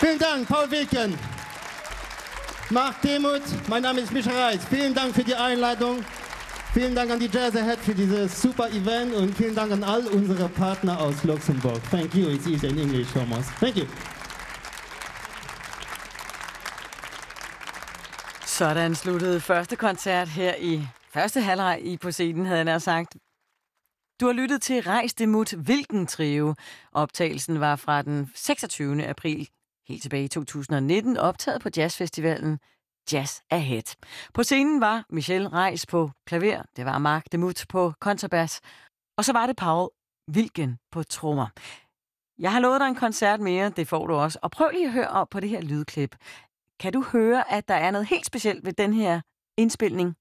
Vielen Dank, Paul Wilken. Marc Demuth, mein Name ist Micha Reis. Vielen Dank für die Einladung. Vielen Dank an die Jazz Ahead für dieses super Event und vielen Dank an all unsere Partner aus Luxemburg. Thank you. It's easy in English, Thomas. Thank you. Sådan sluttede første koncert her i første halvleg i På Scenen, havde jeg nær sagt. Du har lyttet til Reis Demuth Wilken Trio. Optagelsen var fra den 26. april, helt tilbage i 2019, optaget på jazzfestivalen Jazz Ahead. På scenen var Michel Reis på klaver, det var Marc Demuth på kontrabas, og så var det Paul Wilken på trommer. Jeg har lovet dig en koncert mere, det får du også. Og prøv lige at høre op på det her lydklip. Kan du høre, at der er noget helt specielt ved den her indspilning?